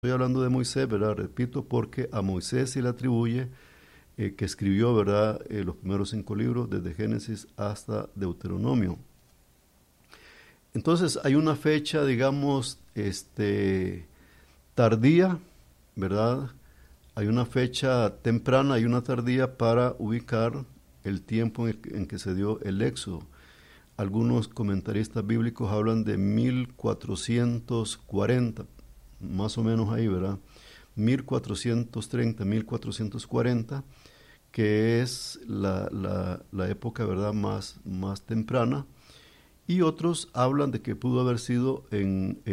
Estoy hablando de Moisés, ¿verdad? Repito, porque a Moisés se le atribuye que escribió, ¿verdad? Los primeros 5 libros, desde Génesis hasta Deuteronomio. Entonces hay una fecha, digamos, tardía, ¿verdad? Hay una fecha temprana y una tardía para ubicar el tiempo en que se dio el éxodo. Algunos comentaristas bíblicos hablan de 1440, más o menos ahí, ¿verdad? 1430, 1440, que es la época, ¿verdad?, más temprana. Y otros hablan de que pudo haber sido en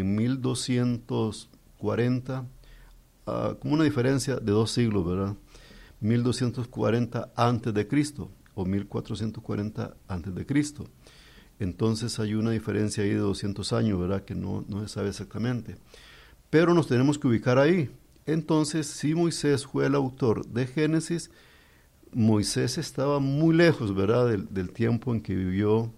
1240, como una diferencia de 2 siglos, ¿verdad? 1240 antes de Cristo o 1440 antes de Cristo. Entonces hay una diferencia ahí de 200 años, ¿verdad?, que no se sabe exactamente. Pero nos tenemos que ubicar ahí. Entonces, si Moisés fue el autor de Génesis, Moisés estaba muy lejos, ¿verdad?, del tiempo en que vivió,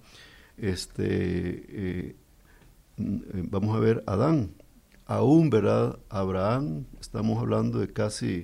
vamos a ver, Adán. Aún, ¿verdad?, Abraham, estamos hablando de casi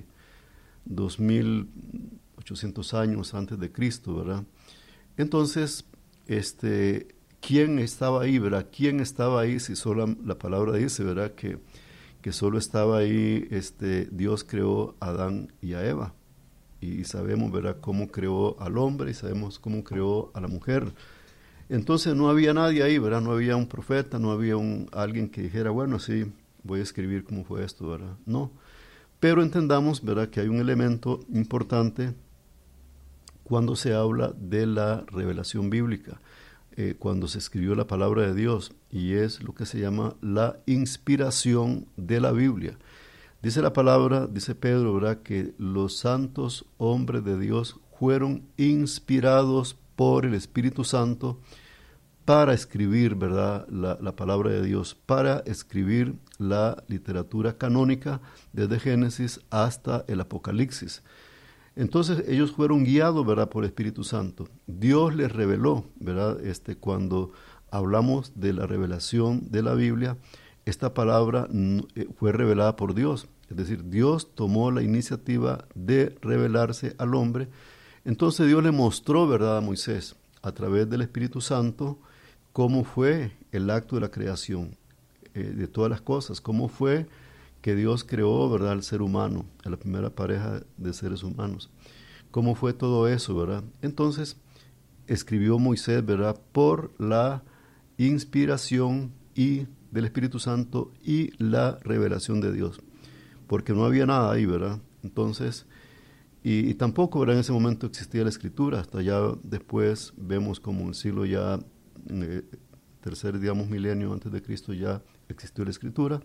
2800 años antes de Cristo, ¿verdad? Entonces, ¿quién estaba ahí, verdad? ¿Quién estaba ahí? Si solo la palabra dice, ¿verdad?, que solo estaba ahí, Dios creó a Adán y a Eva. Y sabemos, ¿verdad?, cómo creó al hombre y sabemos cómo creó a la mujer. Entonces no había nadie ahí, ¿verdad? No había un profeta, no había alguien que dijera, bueno, sí, voy a escribir cómo fue esto, ¿verdad? No. Pero entendamos, ¿verdad?, que hay un elemento importante cuando se habla de la revelación bíblica, cuando se escribió la palabra de Dios, y es lo que se llama la inspiración de la Biblia. Dice la palabra, dice Pedro, ¿verdad?, que los santos hombres de Dios fueron inspirados por el Espíritu Santo para escribir, ¿verdad?, la palabra de Dios, para escribir la literatura canónica desde Génesis hasta el Apocalipsis. Entonces ellos fueron guiados, ¿verdad?, por el Espíritu Santo. Dios les reveló, ¿verdad? Cuando hablamos de la revelación de la Biblia, esta palabra fue revelada por Dios. Es decir, Dios tomó la iniciativa de revelarse al hombre. Entonces Dios le mostró, ¿verdad?, a Moisés, a través del Espíritu Santo, cómo fue el acto de la creación de todas las cosas, cómo fue que Dios creó, ¿verdad?, al ser humano, a la primera pareja de seres humanos. ¿Cómo fue todo eso, verdad? Entonces, escribió Moisés, ¿verdad?, por la inspiración del Espíritu Santo y la revelación de Dios, porque no había nada ahí, ¿verdad? Entonces, y tampoco, ¿verdad?, en ese momento existía la escritura, hasta ya después vemos como el siglo ya, tercer, digamos, milenio antes de Cristo, ya existió la escritura.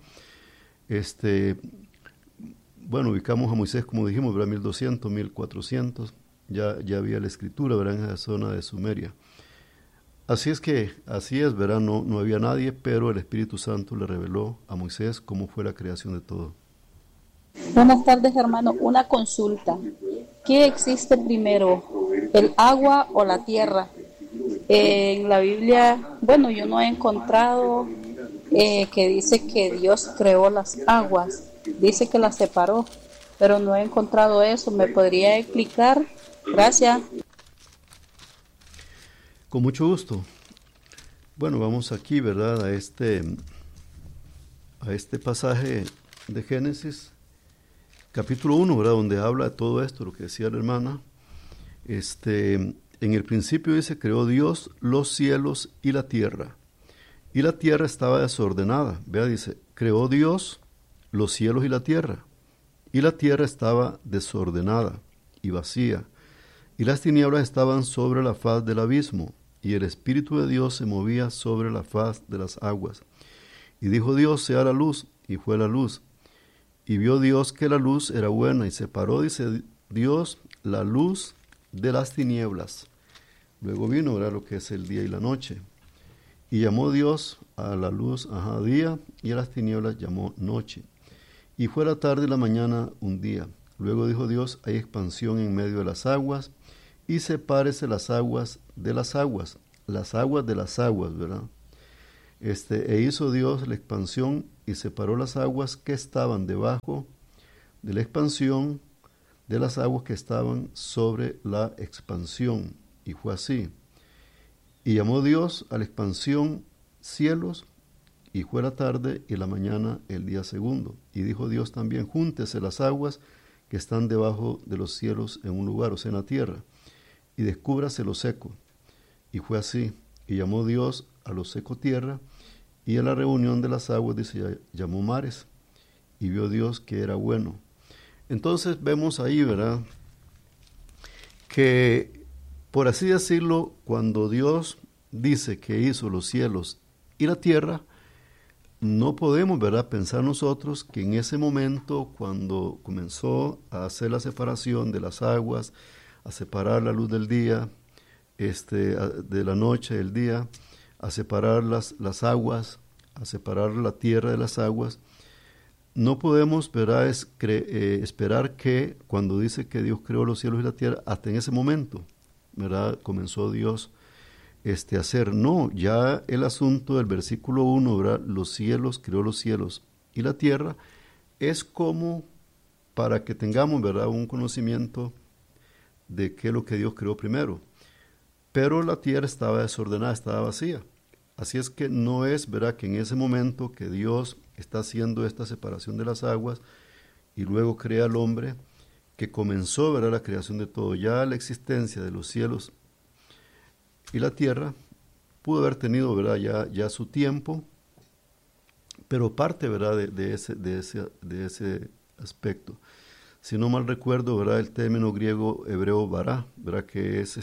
Bueno, ubicamos a Moisés, como dijimos, ¿verdad?, 1200, 1400, ya había la escritura, ¿verdad?, en esa zona de Sumeria. Así es, ¿verdad?, no había nadie, pero el Espíritu Santo le reveló a Moisés cómo fue la creación de todo. Buenas tardes, hermano. Una consulta. ¿Qué existe primero, el agua o la tierra? En la Biblia, bueno, yo no he encontrado que dice que Dios creó las aguas, dice que las separó, pero no he encontrado eso. ¿Me podría explicar? Gracias. Con mucho gusto. Bueno, vamos aquí, ¿verdad?, a este pasaje de Génesis, capítulo 1, ¿verdad?, donde habla de todo esto, lo que decía la hermana. En el principio dice, creó Dios los cielos y la tierra. Y la tierra estaba desordenada. Vea, dice, creó Dios los cielos y la tierra. Y la tierra estaba desordenada y vacía. Y las tinieblas estaban sobre la faz del abismo. Y el Espíritu de Dios se movía sobre la faz de las aguas. Y dijo Dios, sea la luz. Y fue la luz. Y vio Dios que la luz era buena. Y separó, dice Dios, la luz de las tinieblas. Luego vino, ¿verdad?, lo que es el día y la noche. Y llamó Dios a la luz día, y a las tinieblas llamó noche. Y fue la tarde y la mañana un día. Luego dijo Dios, hay expansión en medio de las aguas, y sepárese las aguas de las aguas de las aguas, ¿verdad? E hizo Dios la expansión y separó las aguas que estaban debajo de la expansión de las aguas que estaban sobre la expansión. Y fue así. Y llamó Dios a la expansión cielos, y fue la tarde y la mañana el día segundo. Y dijo Dios también, júntese las aguas que están debajo de los cielos en un lugar, o sea, en la tierra, y descúbrase lo seco. Y fue así. Y llamó Dios a lo seco tierra, y a la reunión de las aguas, dice, llamó mares. Y vio Dios que era bueno. Entonces vemos ahí, ¿verdad?, que, por así decirlo, cuando Dios dice que hizo los cielos y la tierra, no podemos, ¿verdad?, pensar nosotros que en ese momento, cuando comenzó a hacer la separación de las aguas, a separar la luz del día, de la noche del día, a separar las aguas, a separar la tierra de las aguas, no podemos, ¿verdad?, esperar que cuando dice que Dios creó los cielos y la tierra, hasta en ese momento, ¿verdad?, comenzó Dios a hacer. No, ya el asunto del versículo 1, ¿verdad?, los cielos, creó los cielos y la tierra, es como para que tengamos, ¿verdad?, un conocimiento de qué es lo que Dios creó primero. Pero la tierra estaba desordenada, estaba vacía. Así es que no es, ¿verdad?, que en ese momento que Dios está haciendo esta separación de las aguas y luego crea al hombre, que comenzó, ¿verdad?, la creación de todo. Ya la existencia de los cielos y la tierra pudo haber tenido, ¿verdad?, ya su tiempo, pero parte, ¿verdad?, de ese aspecto. Si no mal recuerdo, ¿verdad?, el término griego hebreo bará, ¿verdad?, que es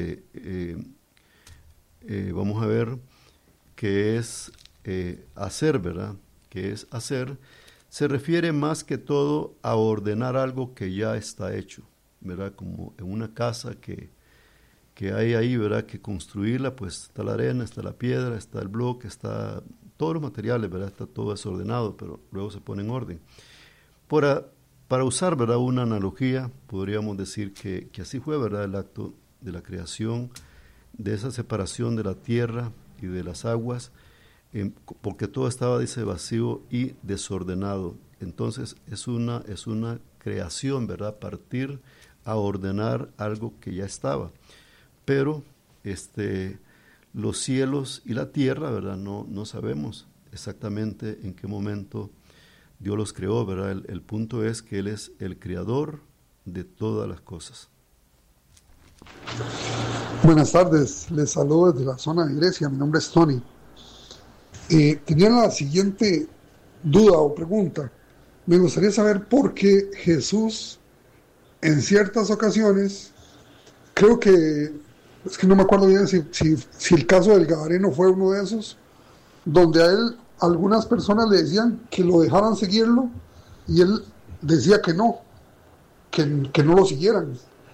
vamos a ver, que es hacer, ¿verdad?, que es hacer, se refiere más que todo a ordenar algo que ya está hecho, ¿verdad?, como en una casa que hay ahí, ¿verdad?, que construirla, pues está la arena, está la piedra, está el bloque, está todos los materiales, ¿verdad?, está todo desordenado, pero luego se pone en orden. Para usar, ¿verdad?, una analogía, podríamos decir que así fue, ¿verdad?, el acto de la creación, de esa separación de la tierra y de las aguas, porque todo estaba, dice, vacío y desordenado. Entonces es una creación, ¿verdad?, partir a ordenar algo que ya estaba. Pero los cielos y la tierra, ¿verdad?, no sabemos exactamente en qué momento Dios los creó, ¿verdad? El punto es que Él es el creador de todas las cosas. Buenas tardes, les saludo desde la zona de Grecia, mi nombre es Tony. Tenía la siguiente duda o pregunta. Me gustaría saber por qué Jesús en ciertas ocasiones, creo que, es que no me acuerdo bien si el caso del Gadareno fue uno de esos, donde a él algunas personas le decían que lo dejaran seguirlo y él decía que no lo siguieran.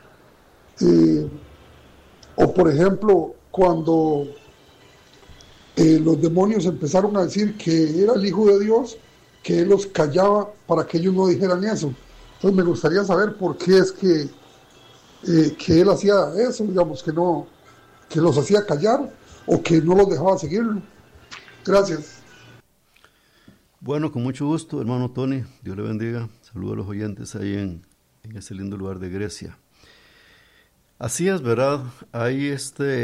O por ejemplo, cuando los demonios empezaron a decir que era el Hijo de Dios, que él los callaba para que ellos no dijeran eso. Entonces me gustaría saber por qué es que él hacía eso, digamos, que los hacía callar o que no los dejaba seguirlo. Gracias. Bueno, con mucho gusto, hermano Tony, Dios le bendiga. Saludos a los oyentes ahí en ese lindo lugar de Grecia. Así es, ¿verdad? Hay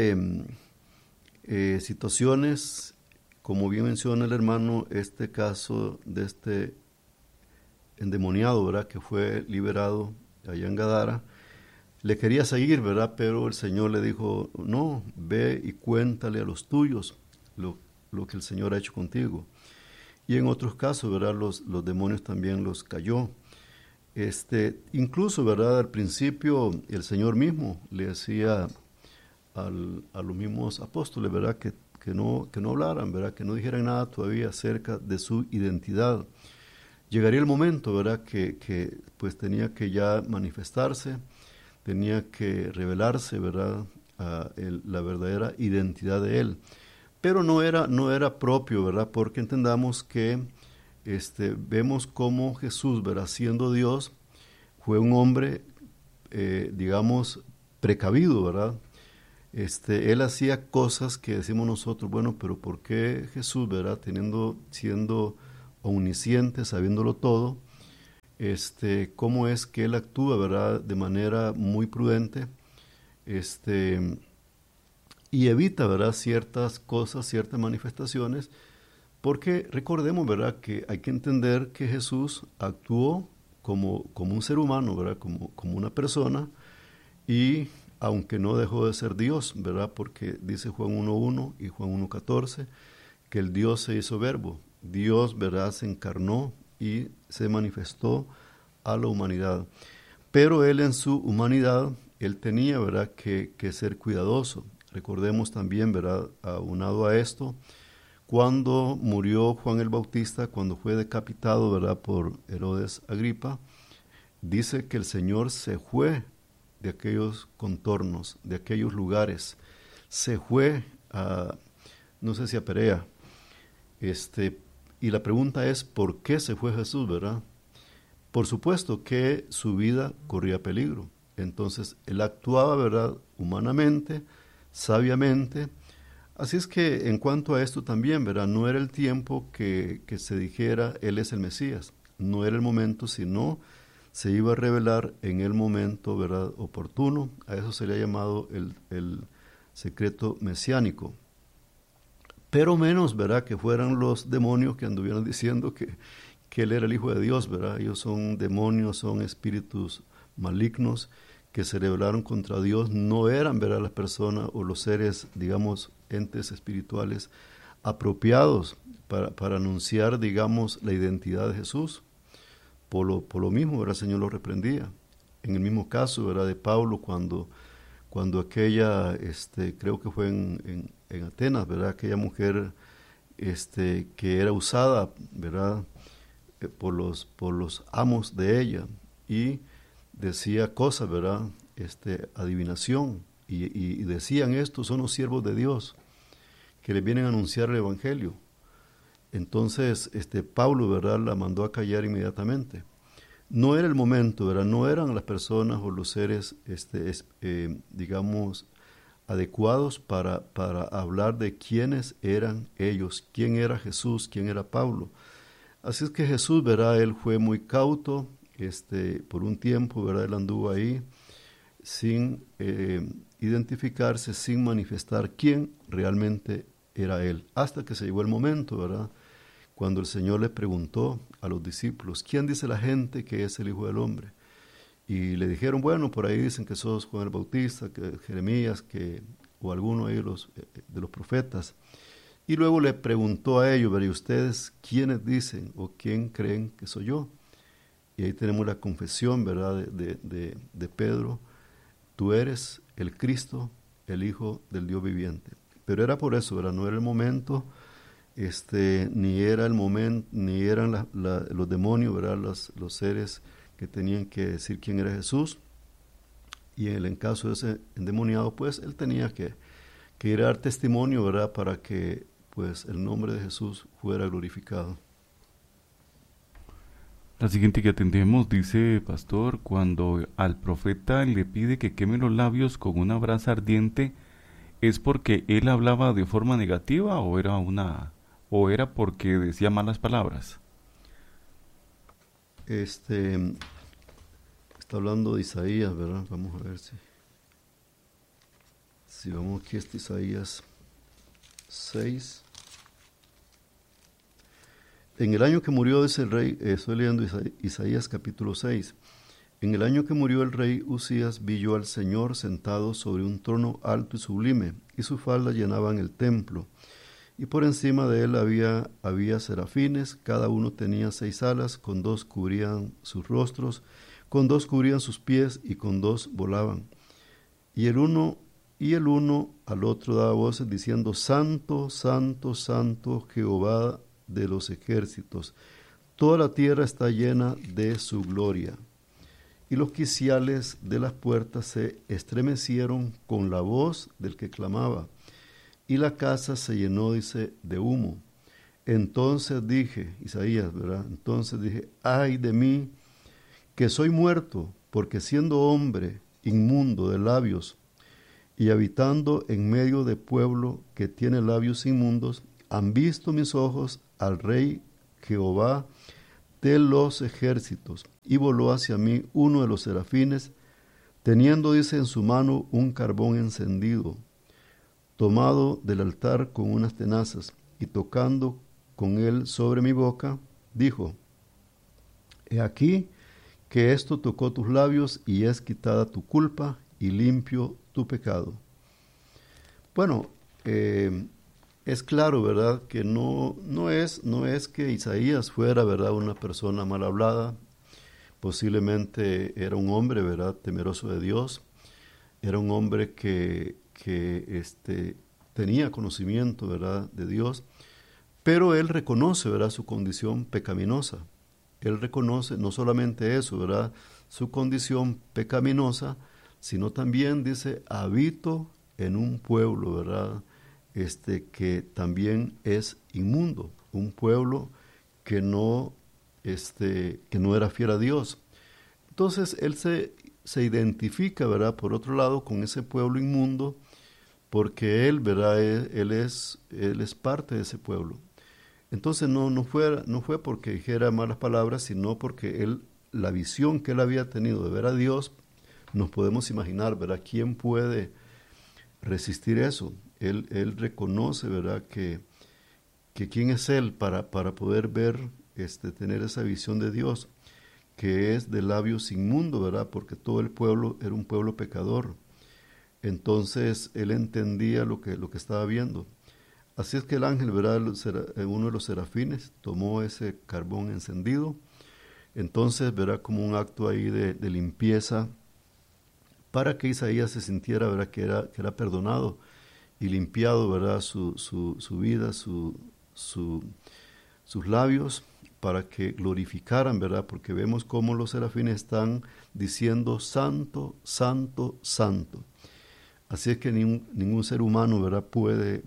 situaciones, como bien menciona el hermano, este caso de este endemoniado, ¿verdad?, que fue liberado allá en Gadara. Le quería seguir, ¿verdad?, pero el Señor le dijo, no, ve y cuéntale a los tuyos lo que el Señor ha hecho contigo. Y en otros casos, ¿verdad?, los demonios también los cayó. Incluso, ¿verdad?, al principio el Señor mismo le decía a los mismos apóstoles, ¿verdad?, que no hablaran, ¿verdad?, que no dijeran nada todavía acerca de su identidad. Llegaría el momento, ¿verdad?, que pues tenía que ya manifestarse, tenía que revelarse, ¿verdad?, la verdadera identidad de Él. Pero no era propio, ¿verdad?, porque entendamos que vemos cómo Jesús, ¿verdad?, siendo Dios, fue un hombre, digamos, precavido, ¿verdad? Él hacía cosas que decimos nosotros, bueno, pero ¿por qué Jesús, verdad, siendo omnisciente, sabiéndolo todo, cómo es que él actúa, verdad, de manera muy prudente, y evita, verdad, ciertas cosas, ciertas manifestaciones, porque recordemos, verdad, que hay que entender que Jesús actuó como un ser humano, verdad, como una persona, y aunque no dejó de ser Dios, ¿verdad? Porque dice Juan 1.1 y Juan 1.14 que el Dios se hizo verbo. Dios, ¿verdad? Se encarnó y se manifestó a la humanidad. Pero él en su humanidad, él tenía, ¿verdad? Que ser cuidadoso. Recordemos también, ¿verdad? Aunado a esto, cuando murió Juan el Bautista, cuando fue decapitado, ¿verdad? Por Herodes Agripa, dice que el Señor se fue de aquellos contornos, de aquellos lugares, se fue a, no sé si a Perea, y la pregunta es, ¿por qué se fue Jesús, verdad? Por supuesto que su vida corría peligro, entonces él actuaba, verdad, humanamente, sabiamente, así es que en cuanto a esto también, verdad, no era el tiempo que se dijera, él es el Mesías, no era el momento, sino se iba a revelar en el momento, ¿verdad?, oportuno. A eso se le ha llamado el secreto mesiánico. Pero menos, ¿verdad?, que fueran los demonios que anduvieron diciendo que él era el Hijo de Dios, ¿verdad? Ellos son demonios, son espíritus malignos que se rebelaron contra Dios. No eran, ¿verdad?, las personas o los seres, digamos, entes espirituales apropiados para anunciar, digamos, la identidad de Jesús. Por lo mismo, ¿verdad? El Señor lo reprendía. En el mismo caso, ¿verdad?, de Pablo, cuando aquella, creo que fue en Atenas, ¿verdad?, aquella mujer que era usada, ¿verdad?, por los amos de ella, y decía cosas, ¿verdad?, adivinación, y decían, estos son los siervos de Dios, que les vienen a anunciar el Evangelio. Entonces, Pablo, ¿verdad?, la mandó a callar inmediatamente. No era el momento, ¿verdad? No eran las personas o los seres, digamos, adecuados para hablar de quiénes eran ellos, quién era Jesús, quién era Pablo. Así es que Jesús, ¿verdad?, él fue muy cauto, por un tiempo, ¿verdad?, él anduvo ahí sin identificarse, sin manifestar quién realmente era él, hasta que se llegó el momento, ¿verdad?, cuando el Señor le preguntó a los discípulos, ¿quién dice la gente que es el Hijo del Hombre? Y le dijeron, bueno, por ahí dicen que sos Juan el Bautista, que Jeremías, o alguno de los profetas. Y luego le preguntó a ellos, ¿y ustedes quiénes dicen o quién creen que soy yo? Y ahí tenemos la confesión, ¿verdad?, de Pedro, tú eres el Cristo, el Hijo del Dios viviente. Pero era por eso, ¿verdad? No era el momento, ni era el momento, ni eran los demonios, ¿verdad?, los seres que tenían que decir quién era Jesús. Y en el caso de ese endemoniado, pues él tenía que ir a dar testimonio, ¿verdad?, para que pues el nombre de Jesús fuera glorificado. La siguiente que atendemos dice, pastor, cuando al profeta le pide que queme los labios con una brasa ardiente, ¿es porque él hablaba de forma negativa o era porque decía malas palabras? Está hablando de Isaías, ¿verdad? Vamos a ver si vamos aquí, Isaías 6. En el año que murió ese rey, estoy leyendo Isaías capítulo 6. En el año que murió el rey Usías, vi yo al Señor sentado sobre un trono alto y sublime, y sus faldas llenaban el templo. Y por encima de él había serafines, cada uno tenía 6 alas, con 2 cubrían sus rostros, con 2 cubrían sus pies, y con 2 volaban. Y el uno al otro daba voces diciendo, Santo, Santo, Santo, Jehová de los ejércitos, toda la tierra está llena de su gloria. Y los quiciales de las puertas se estremecieron con la voz del que clamaba, y la casa se llenó, dice, de humo. Entonces dije, Isaías, ¿verdad? Entonces dije, ay de mí, que soy muerto, porque siendo hombre inmundo de labios, y habitando en medio de pueblo que tiene labios inmundos, han visto mis ojos al Rey Jehová de los ejércitos. Y voló hacia mí uno de los serafines, teniendo, dice, en su mano un carbón encendido, tomado del altar con unas tenazas, y tocando con él sobre mi boca, dijo: He aquí que esto tocó tus labios, y es quitada tu culpa, y limpio tu pecado. Bueno, es claro, ¿verdad?, que no es que Isaías fuera, ¿verdad?, una persona mal hablada. Posiblemente era un hombre, ¿verdad?, temeroso de Dios. Era un hombre que tenía conocimiento, ¿verdad?, de Dios. Pero él reconoce, ¿verdad?, su condición pecaminosa. Él reconoce no solamente eso, ¿verdad?, su condición pecaminosa, sino también dice: habito en un pueblo, ¿verdad?, que también es inmundo, un pueblo que no era fiel a Dios. Entonces él se identifica, ¿verdad?, por otro lado, con ese pueblo inmundo, porque él, ¿verdad?, él es parte de ese pueblo. Entonces no fue porque dijera malas palabras, sino porque la visión que él había tenido de ver a Dios, nos podemos imaginar, ¿verdad?, quién puede resistir eso. Él reconoce, ¿verdad?, que quién es él para poder ver, tener esa visión de Dios, que es de labios inmundos, ¿verdad?, porque todo el pueblo era un pueblo pecador. Entonces él entendía lo que estaba viendo. Así es que el ángel, ¿verdad?, uno de los serafines, tomó ese carbón encendido. Entonces, ¿verdad?, como un acto ahí de limpieza, para que Isaías se sintiera, ¿verdad?, que era perdonado y limpiado, ¿verdad?, su vida, sus labios, para que glorificaran, ¿verdad?, porque vemos cómo los serafines están diciendo: santo, santo, santo. Así es que ningún ser humano, ¿verdad?, puede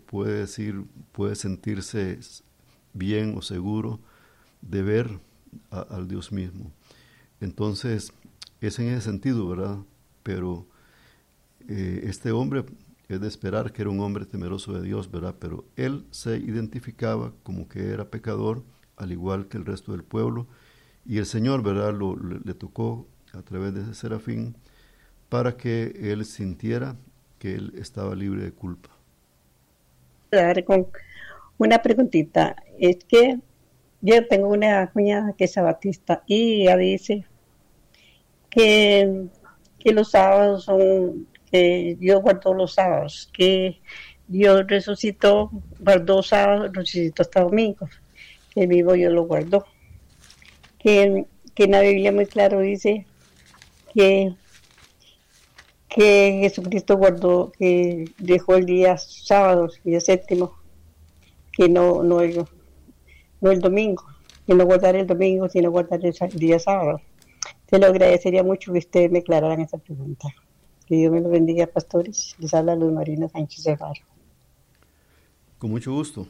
sentirse bien o seguro de ver al Dios mismo. Entonces, es en ese sentido, ¿verdad? Pero este hombre, es de esperar que era un hombre temeroso de Dios, ¿verdad? Pero él se identificaba como que era pecador, al igual que el resto del pueblo, y el Señor, ¿verdad?, le tocó a través de ese serafín para que él sintiera que él estaba libre de culpa. Dar con una preguntita. Es que yo tengo una cuñada que es sabatista y ella dice que los sábados son, que Dios guardó los sábados, que Dios resucitó, guardó sábados, resucitó hasta domingo, que el vivo Dios lo guardó. Que en la Biblia muy claro dice que Jesucristo guardó, que dejó el día sábado, el día séptimo, que no el domingo, que no guardar el domingo, sino guardar el día sábado. Te lo agradecería mucho que ustedes me aclararan esa pregunta. Que Dios me lo bendiga, pastores. Les habla Luz Marina Sánchez de Faro. Con mucho gusto.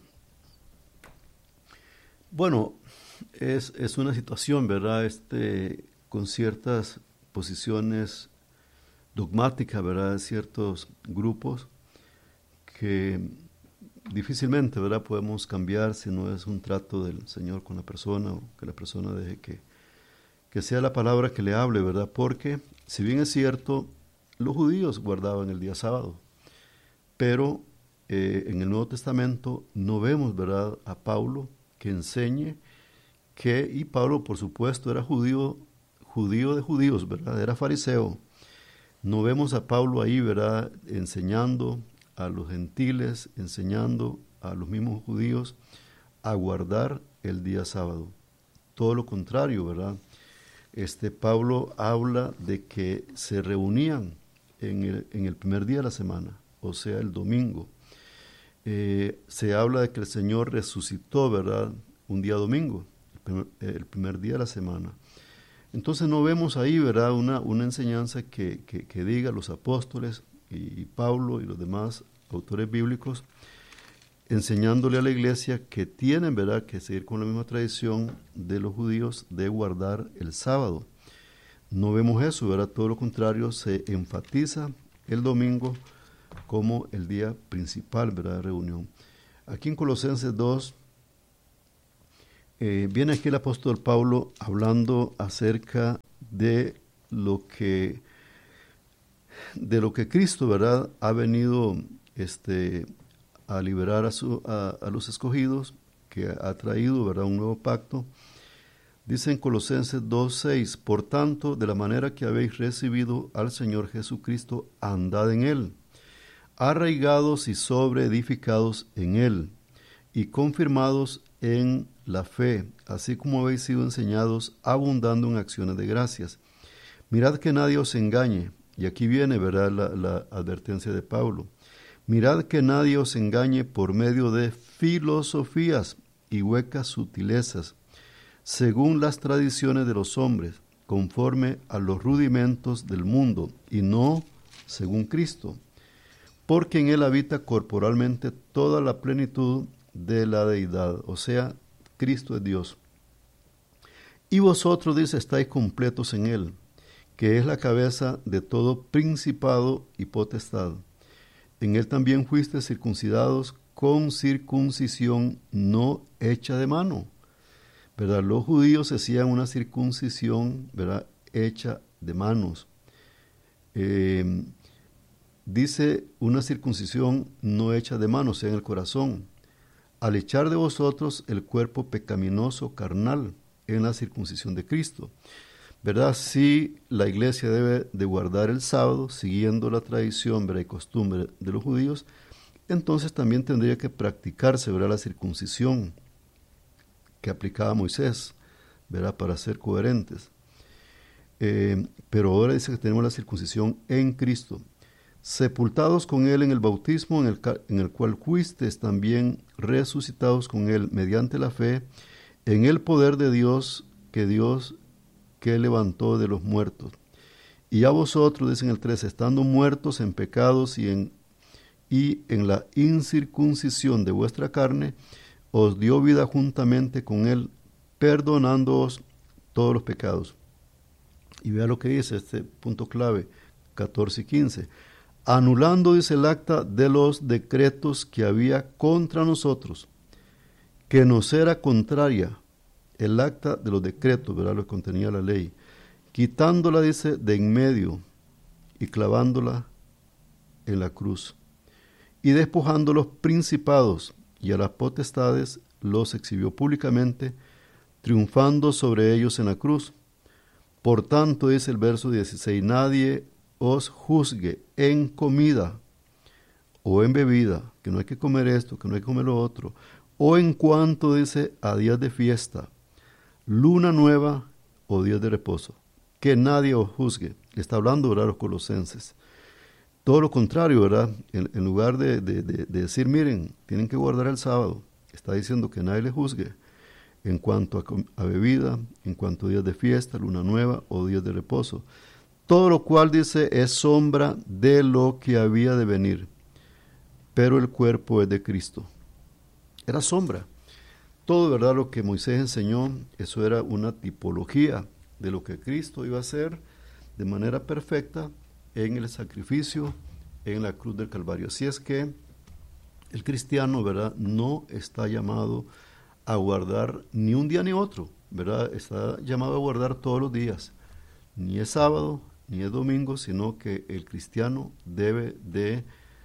Bueno, es una situación, ¿verdad?, con ciertas posiciones dogmáticas, ¿verdad?, de ciertos grupos que difícilmente, ¿verdad?, podemos cambiar si no es un trato del Señor con la persona, o que la persona deje que sea la palabra que le hable, ¿verdad? Porque, si bien es cierto, los judíos guardaban el día sábado, pero en el Nuevo Testamento no vemos, ¿verdad?, a Pablo que enseñe y Pablo, por supuesto, era judío de judíos, ¿verdad?, era fariseo. No vemos a Pablo ahí, ¿verdad?, enseñando a los gentiles, enseñando a los mismos judíos a guardar el día sábado. Todo lo contrario, ¿verdad? Pablo habla de que se reunían en el primer día de la semana, o sea, el domingo. Se habla de que el Señor resucitó, ¿verdad?, un día domingo, el primer día de la semana. Entonces no vemos ahí, ¿verdad?, una enseñanza que diga los apóstoles y Pablo y los demás autores bíblicos, enseñándole a la iglesia que tienen, ¿verdad?, que seguir con la misma tradición de los judíos de guardar el sábado. No vemos eso, ¿verdad? Todo lo contrario, se enfatiza el domingo como el día principal, ¿verdad?, de reunión. Aquí en Colosenses 2, viene aquí el apóstol Pablo hablando acerca de lo que Cristo, ¿verdad?, ha venido a liberar a los escogidos, que ha traído, ¿verdad?, un nuevo pacto. Dice en Colosenses 2:6, por tanto, de la manera que habéis recibido al Señor Jesucristo, andad en Él, arraigados y sobreedificados en Él, y confirmados en la fe, así como habéis sido enseñados, abundando en acciones de gracias. Mirad que nadie os engañe, y aquí viene, ¿verdad?, la advertencia de Pablo. Mirad que nadie os engañe por medio de filosofías y huecas sutilezas, según las tradiciones de los hombres, conforme a los rudimentos del mundo, y no según Cristo, porque en Él habita corporalmente toda la plenitud de la deidad, o sea, Cristo es Dios. Y vosotros, dice, estáis completos en Él, que es la cabeza de todo principado y potestad. En Él también fuisteis circuncidados con circuncisión no hecha de mano, ¿verdad? Los judíos hacían una circuncisión, ¿verdad?, hecha de manos. Dice una circuncisión no hecha de manos, en el corazón, al echar de vosotros el cuerpo pecaminoso carnal en la circuncisión de Cristo. ¿Verdad? Si la iglesia debe de guardar el sábado, siguiendo la tradición, ¿verdad?, y costumbre de los judíos, entonces también tendría que practicarse, ¿verdad?, la circuncisión que aplicaba Moisés, ¿verdad?, para ser coherentes. Pero ahora dice que tenemos la circuncisión en Cristo, sepultados con Él en el bautismo, en el cual fuisteis también resucitados con Él mediante la fe, en el poder de Dios que levantó de los muertos. Y a vosotros, dice en el 13, estando muertos en pecados y en la incircuncisión de vuestra carne, os dio vida juntamente con Él, perdonándoos todos los pecados. Y vea lo que dice este punto clave, 14 y 15. Anulando, dice, el acta de los decretos que había contra nosotros, que nos era contraria, el acta de los decretos, ¿verdad?, lo que contenía la ley, quitándola, dice, de en medio y clavándola en la cruz, y despojando los principados y a las potestades los exhibió públicamente, triunfando sobre ellos en la cruz. Por tanto, dice el verso 16, nadie os juzgue en comida o en bebida, que no hay que comer esto, que no hay que comer lo otro, o en cuanto, dice, a días de fiesta, luna nueva o días de reposo, que nadie os juzgue. Le está hablando, ¿verdad?, a los colosenses. Todo lo contrario, ¿verdad? En lugar de decir, miren, tienen que guardar el sábado, está diciendo que nadie le juzgue en cuanto a bebida, en cuanto a días de fiesta, luna nueva o días de reposo. Todo lo cual, dice, es sombra de lo que había de venir, pero el cuerpo es de Cristo. Era sombra. Todo, ¿verdad?, lo que Moisés enseñó, eso era una tipología de lo que Cristo iba a hacer de manera perfecta en el sacrificio en la cruz del Calvario. Así es que el cristiano, ¿verdad?, no está llamado a guardar ni un día ni otro, ¿verdad? Está llamado a guardar todos los días. Ni es sábado, ni es domingo, sino que el cristiano debe de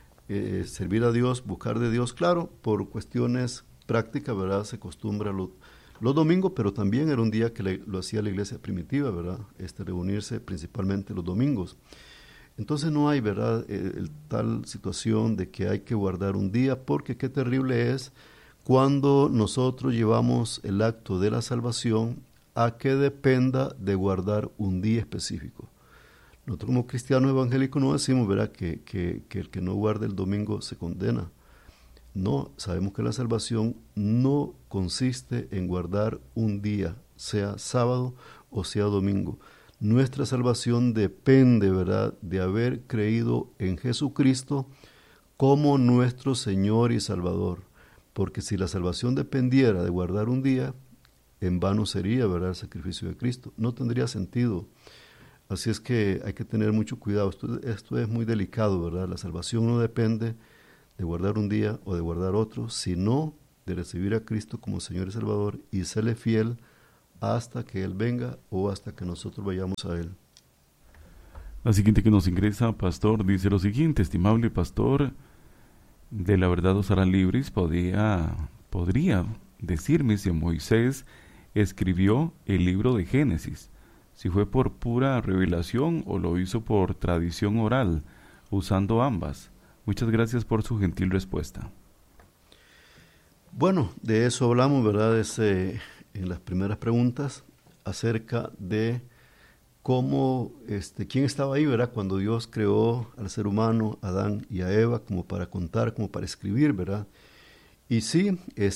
servir a Dios, buscar de Dios, claro, por cuestiones prácticas, ¿verdad? Se acostumbra los domingos, pero también era un día que lo hacía la iglesia primitiva, ¿verdad? Reunirse principalmente los domingos. Entonces no hay, ¿verdad?, tal situación de que hay que guardar un día, porque qué terrible es cuando nosotros llevamos el acto de la salvación a que dependa de guardar un día específico. Nosotros como cristianos evangélicos no decimos, ¿verdad?, que el que no guarde el domingo se condena. No, sabemos que la salvación no consiste en guardar un día, sea sábado o sea domingo. Nuestra salvación depende, ¿verdad?, de haber creído en Jesucristo como nuestro Señor y Salvador. Porque si la salvación dependiera de guardar un día, en vano sería, ¿verdad?, el sacrificio de Cristo. No tendría sentido. Así es que hay que tener mucho cuidado. Esto es muy delicado, ¿verdad? La salvación no depende de guardar un día o de guardar otro, sino de recibir a Cristo como Señor y Salvador y serle fiel hasta que Él venga o hasta que nosotros vayamos a Él. La siguiente que nos ingresa, pastor, dice lo siguiente: estimable pastor, de la verdad os hará libres. Podría decirme si Moisés escribió el libro de Génesis, si fue por pura revelación o lo hizo por tradición oral, usando ambas. Muchas gracias por su gentil respuesta. Bueno, de eso hablamos, ¿verdad? En las primeras preguntas, acerca de cómo, quién estaba ahí, ¿verdad? Cuando Dios creó al ser humano, a Adán y a Eva, como para contar, como para escribir, ¿verdad? Y sí,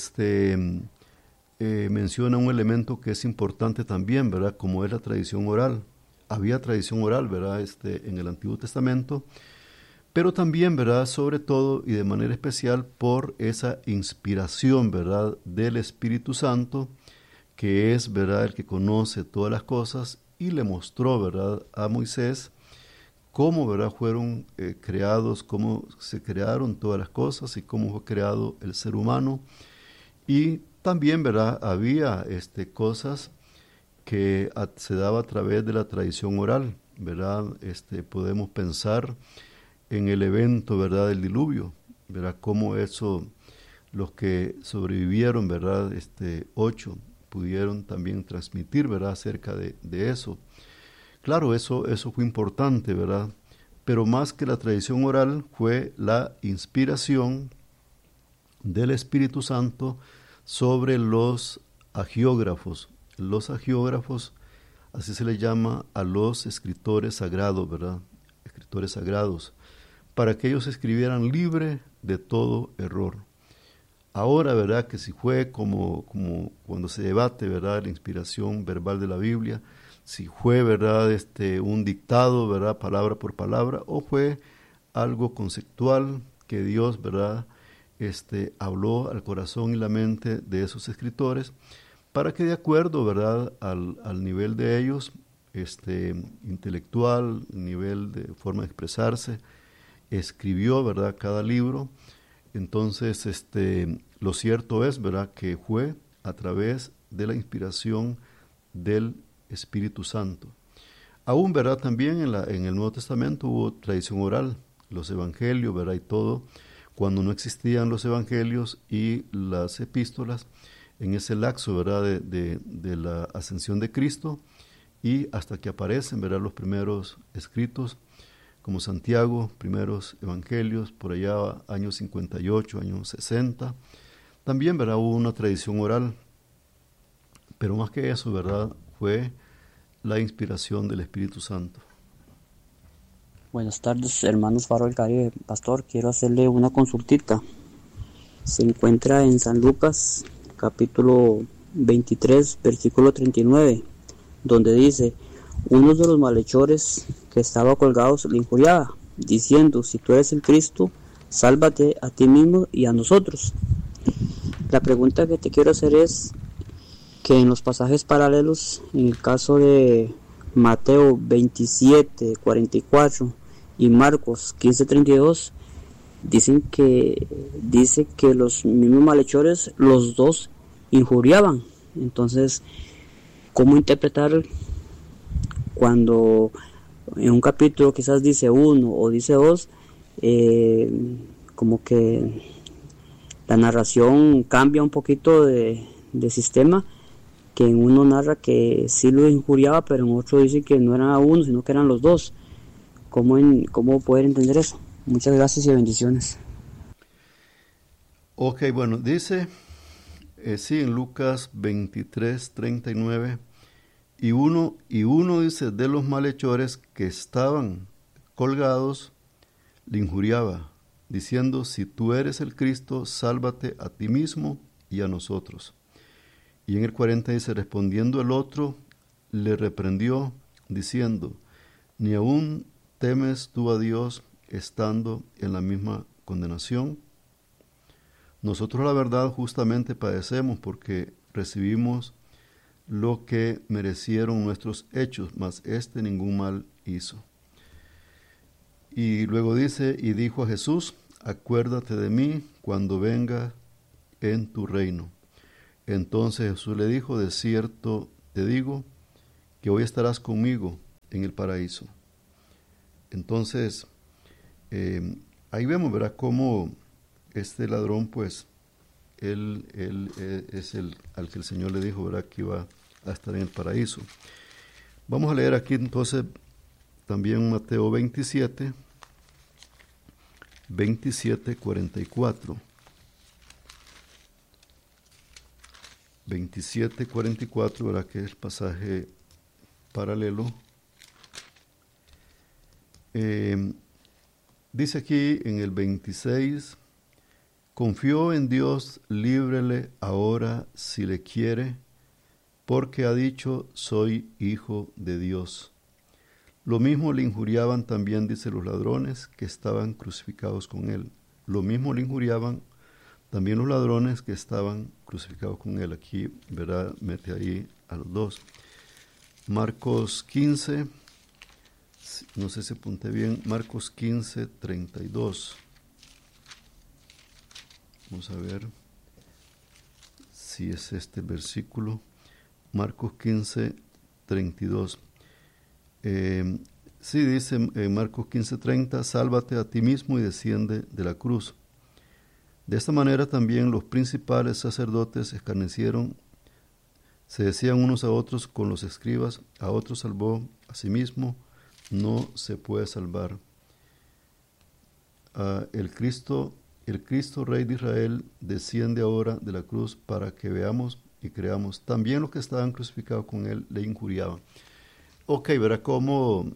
menciona un elemento que es importante también, ¿verdad? Como es la tradición oral. Había tradición oral, ¿verdad? En el Antiguo Testamento, pero también, ¿verdad? Sobre todo y de manera especial por esa inspiración, ¿verdad? Del Espíritu Santo, que es, ¿verdad? El que conoce todas las cosas y le mostró, ¿verdad? A Moisés cómo, ¿verdad? Fueron creados, cómo se crearon todas las cosas y cómo fue creado el ser humano. Y también, ¿verdad? Había cosas que se daba a través de la tradición oral, ¿verdad? Podemos pensar en el evento, ¿verdad? Del diluvio, ¿verdad? Cómo eso, los que sobrevivieron, ¿verdad? 8 pudieron también transmitir, ¿verdad? Acerca de eso. Claro, eso fue importante, ¿verdad? Pero más que la tradición oral fue la inspiración del Espíritu Santo sobre los agiógrafos. Los agiógrafos, así se les llama a los escritores sagrados, ¿verdad? Escritores sagrados, para que ellos escribieran libre de todo error. Ahora, ¿verdad? Que si fue como cuando se debate, ¿verdad? La inspiración verbal de la Biblia, si fue, ¿verdad? Un dictado, ¿verdad? Palabra por palabra, o fue algo conceptual que Dios, ¿verdad? Habló al corazón y la mente de esos escritores, para que de acuerdo, ¿verdad? Al nivel de ellos, intelectual, nivel de forma de expresarse, escribió, ¿verdad? Cada libro. Entonces, lo cierto es, ¿verdad?, que fue a través de la inspiración del Espíritu Santo. Aún, ¿verdad?, también en el Nuevo Testamento hubo tradición oral, los evangelios, ¿verdad?, y todo. Cuando no existían los evangelios y las epístolas, en ese lapso, ¿verdad?, de la ascensión de Cristo y hasta que aparecen, ¿verdad?, los primeros escritos, como Santiago, primeros evangelios, por allá años 58, años 60. También, ¿verdad?, hubo una tradición oral, pero más que eso, ¿verdad?, fue la inspiración del Espíritu Santo. Buenas tardes, hermanos Faro del Caribe. Pastor, quiero hacerle una consultita. Se encuentra en San Lucas, capítulo 23, versículo 39, donde dice: uno de los malhechores que estaba colgado le injuriaba, diciendo: si tú eres el Cristo, sálvate a ti mismo y a nosotros. La pregunta que te quiero hacer es que en los pasajes paralelos, en el caso de Mateo 27, 44 y Marcos 15, 32, dice que los mismos malhechores, los dos, injuriaban. Entonces, ¿cómo interpretar cuando en un capítulo quizás dice uno o dice dos, como que la narración cambia un poquito de sistema, que en uno narra que sí lo injuriaba, pero en otro dice que no era uno, sino que eran los dos? ¿Cómo poder entender eso? Muchas gracias y bendiciones. Ok, bueno, dice, sí, en Lucas 23, 39, y uno dice, de los malhechores que estaban colgados, le injuriaba, diciendo: si tú eres el Cristo, sálvate a ti mismo y a nosotros. Y en el 40 dice: respondiendo el otro, le reprendió, diciendo: ¿ni aún temes tú a Dios, estando en la misma condenación? Nosotros, la verdad, justamente padecemos porque recibimos lo que merecieron nuestros hechos, mas éste ningún mal hizo. Y luego dice, y dijo a Jesús, acuérdate de mí cuando venga en tu reino. Entonces Jesús le dijo, de cierto te digo, que hoy estarás conmigo en el paraíso. Entonces, ahí vemos, ¿verdad?, cómo este ladrón, pues, él es al que el Señor le dijo, ¿verdad?, que iba a estar en el paraíso. Vamos a leer aquí entonces también Mateo 27, 44. 27:44, ¿verdad?, que es el pasaje paralelo. Dice aquí en el 26, confió en Dios, líbrele ahora si le quiere, porque ha dicho, soy hijo de Dios. Lo mismo le injuriaban también, dice, los ladrones que estaban crucificados con él. Lo mismo le injuriaban también los ladrones que estaban crucificados con él. Aquí, ¿verdad?, mete ahí a los dos. Marcos 15, no sé si apunté bien, Marcos 15, 32. Vamos a ver si es este versículo. Marcos 15, 32. Sí, dice en Marcos 15:30, sálvate a ti mismo y desciende de la cruz. De esta manera también los principales sacerdotes escarnecieron, se decían unos a otros con los escribas, a otros salvó, a sí mismo no se puede salvar. El Cristo, Rey de Israel, desciende ahora de la cruz para que veamos y creamos. También los que estaban crucificados con él le injuriaban. Ok, verá cómo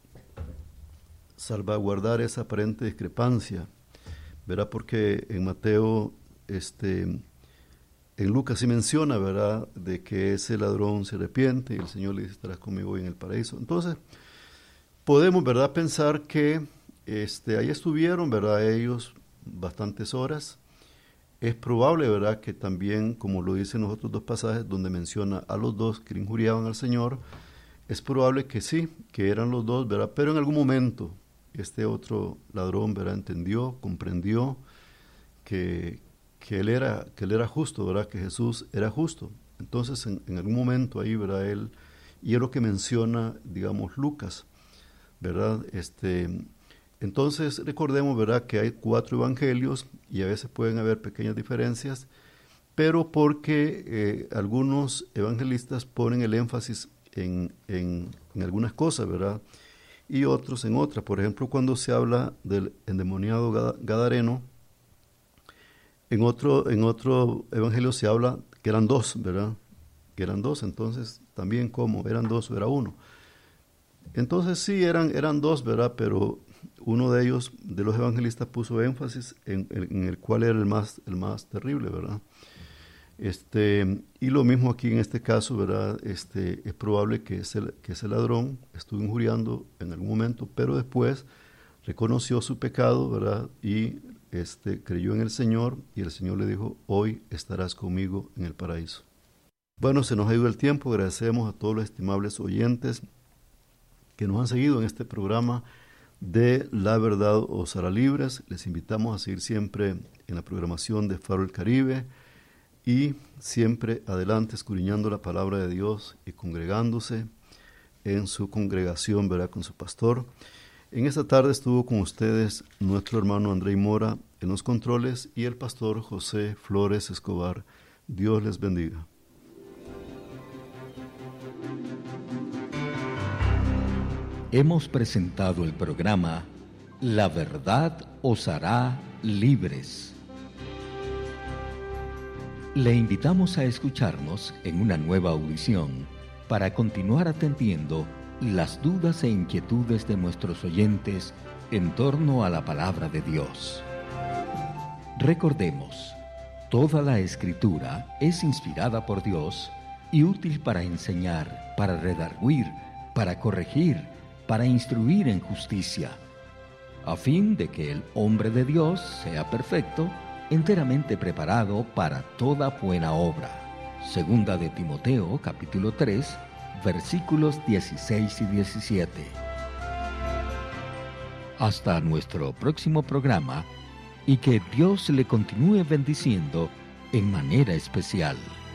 salvaguardar esa aparente discrepancia. Verá, porque en Mateo, en Lucas sí menciona, ¿verdad?, de que ese ladrón se arrepiente y el Señor le dice, estarás conmigo hoy en el paraíso. Entonces, podemos, ¿verdad?, pensar que ahí estuvieron, ¿verdad?, ellos bastantes horas. Es probable, ¿verdad?, que también, como lo dicen los otros dos pasajes donde menciona a los dos que le injuriaban al Señor, es probable que sí, que eran los dos, ¿verdad?, pero en algún momento este otro ladrón, ¿verdad?, entendió, comprendió que él era justo, ¿verdad?, que Jesús era justo. Entonces, en algún momento ahí, ¿verdad?, él, y es lo que menciona, digamos, Lucas, ¿verdad? Entonces, recordemos, ¿verdad?, que hay 4 evangelios y a veces pueden haber pequeñas diferencias, pero porque algunos evangelistas ponen el énfasis en algunas cosas, ¿verdad?, y otros en otras. Por ejemplo, cuando se habla del endemoniado gadareno, en otro evangelio se habla que eran 2, ¿verdad?, que eran 2, entonces también ¿cómo? ¿Eran 2 o era 1? Entonces sí, eran 2, ¿verdad?, pero uno de ellos, de los evangelistas, puso énfasis en el cual era el más terrible, ¿verdad? Y lo mismo aquí en este caso, ¿verdad? Es probable que ese ladrón estuvo injuriando en algún momento, pero después reconoció su pecado, ¿verdad?, y creyó en el Señor, y el Señor le dijo, hoy estarás conmigo en el paraíso. Bueno, se nos ha ido el tiempo. Agradecemos a todos los estimables oyentes que nos han seguido en este programa de La Verdad os hará libres. Les invitamos a seguir siempre en la programación de Faro del Caribe y siempre adelante escudriñando la palabra de Dios y congregándose en su congregación, ¿verdad?, con su pastor. En esta tarde estuvo con ustedes nuestro hermano Andrei Mora en los controles y el pastor José Flores Escobar. Dios les bendiga. Hemos presentado el programa La Verdad os hará libres. Le invitamos a escucharnos en una nueva audición para continuar atendiendo las dudas e inquietudes de nuestros oyentes en torno a la palabra de Dios. Recordemos, toda la Escritura es inspirada por Dios y útil para enseñar, para redarguir, para corregir, para instruir en justicia, a fin de que el hombre de Dios sea perfecto, enteramente preparado para toda buena obra. Segunda de Timoteo, capítulo 3, versículos 16 y 17. Hasta nuestro próximo programa, y que Dios le continúe bendiciendo en manera especial.